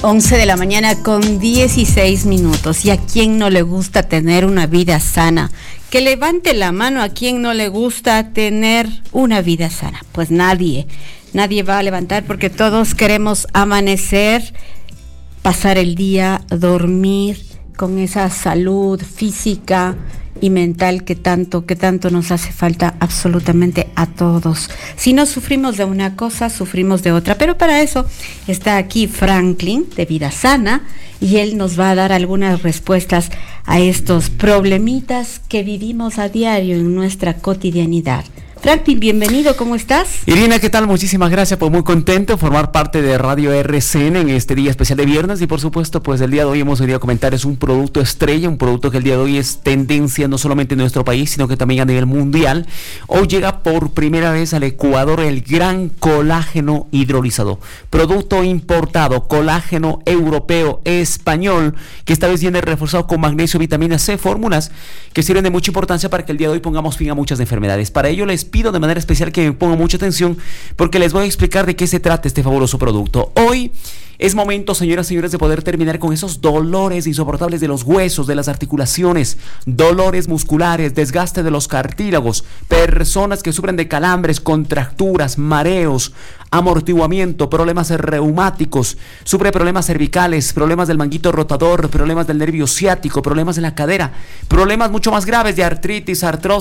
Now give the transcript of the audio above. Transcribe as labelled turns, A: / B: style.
A: 11 de la mañana con 16 minutos. ¿Y a quién no le gusta tener una vida sana? Que levante la mano a quien no le gusta tener una vida sana. Pues nadie va a levantar porque todos queremos amanecer, pasar el día, dormir con esa salud física y mental que tanto nos hace falta absolutamente a todos. Si no sufrimos de una cosa, sufrimos de otra. Pero para eso está aquí Franklin de Vida Sana y él nos va a dar algunas respuestas a estos problemitas que vivimos a diario en nuestra cotidianidad. Franklin, bienvenido, ¿cómo estás?
B: Irina, ¿qué tal? Muchísimas gracias, pues muy contento de formar parte de Radio RCN en este día especial de viernes y por supuesto, pues el día de hoy hemos venido a comentar, es un producto estrella, un producto que el día de hoy es tendencia no solamente en nuestro país, sino que también a nivel mundial. Hoy llega por primera vez al Ecuador el gran colágeno hidrolizado, producto importado, colágeno europeo, español, que esta vez viene reforzado con magnesio, vitamina C, fórmulas que sirven de mucha importancia para que el día de hoy pongamos fin a muchas enfermedades. Para ello les pido de manera especial que me pongan mucha atención porque les voy a explicar de qué se trata este fabuloso producto. Hoy es momento, señoras y señores, de poder terminar con esos dolores insoportables de los huesos, de las articulaciones, dolores musculares, desgaste de los cartílagos, personas que sufren de calambres, contracturas, mareos, amortiguamiento, problemas reumáticos, sufre problemas cervicales, problemas del manguito rotador, problemas del nervio ciático, problemas en la cadera, problemas mucho más graves de artritis, artrosis,